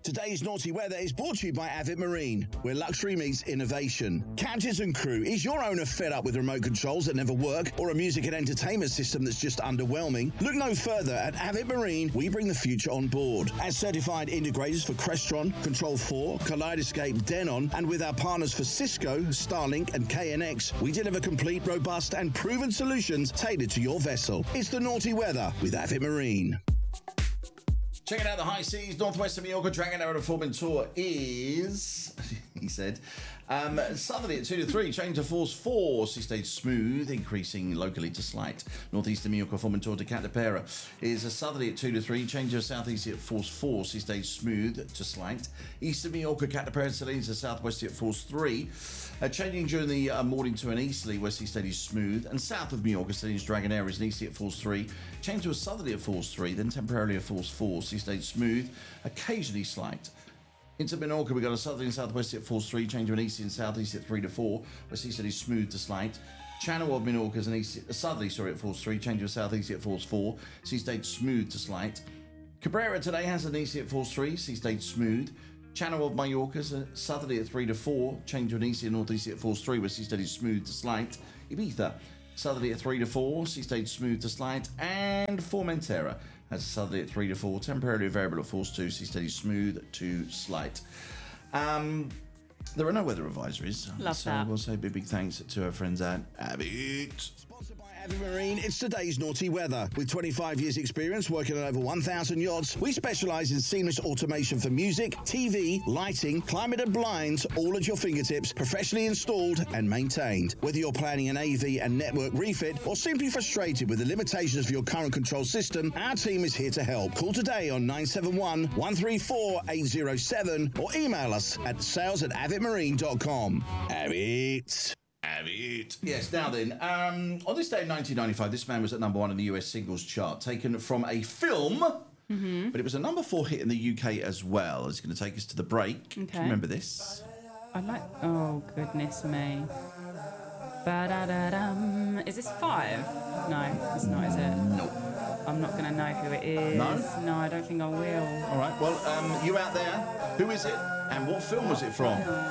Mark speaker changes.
Speaker 1: Today's Naughty Weather is brought to you by Avid Marine, where luxury meets innovation. Captains and crew, is your owner fed up with remote controls that never work or a music and entertainment system that's just underwhelming? Look no further. At Avid Marine, we bring the future on board. As certified integrators for Crestron, Control 4, Kaleidoscape, Denon, and with our partners for Cisco, Starlink, and KNX, we deliver complete, robust, and proven solutions tailored to your vessel. It's the Naughty Weather with Avid Marine. Checking out the high seas, northwest of Mallorca. Dragon Arrow Formentor is, he said, southerly at 2 to 3, change to force 4. Sea stage smooth, increasing locally to slight. Northeast of Mallorca Formentor to Catapera is a southerly at 2 to 3, change to southeast at force 4. Sea stage smooth to slight. East of Mallorca Catapera Salines to southwest at force 3. Changing during the morning to an easterly where sea stage is smooth. And south of Mallorca Salines Dragonair is an easterly at force 3. Change to a southerly at force 3, then temporarily at force 4. Sea stage smooth, occasionally slight. Into Menorca, we've got a southerly and southwest at force 3, change to an easty and southeast at 3 to 4, where sea stage is smooth to slight. Channel of Menorca is an easty, a southerly, at force 3, change to a southeast at force 4, sea stage smooth to slight. Cabrera today has an easty at force 3, sea stage smooth. Channel of Mallorca is a southerly at 3 to 4, change to an easty and northeast at force 3, where sea stage is smooth to slight. Ibiza, southerly at 3 to 4, sea stage smooth to slight. And Formentera has a southerly at 3 to 4, temporarily variable at force 2, sea stage smooth to slight. There are no weather advisories.
Speaker 2: Love that.
Speaker 1: We'll say big thanks to our friends at Avid. Sponsored by Avid Marine, it's today's Naughty Weather. With 25 years experience working on over 1,000 yachts, we specialise in seamless automation for music, TV, lighting, climate and blinds, all at your fingertips, professionally installed and maintained. Whether you're planning an AV and network refit or simply frustrated with the limitations of your current control system, our team is here to help. Call today on 971 134 807 or email us at sales@avidmarine.com. Avid. Yes, now then, on this day in 1995, this man was at number 1 in the US singles chart, taken from a film, but it was a number 4 hit in the UK as well. It's going to take us to the break.
Speaker 2: Okay.
Speaker 1: Do you remember this?
Speaker 2: Oh, goodness me. Ba-da-da-dum. Is this 5? No, it's not, is it?
Speaker 1: No.
Speaker 2: I'm not going to know who it is.
Speaker 1: No?
Speaker 2: No, I don't think I will.
Speaker 1: All right, well, you out there, who is it and what film was it from?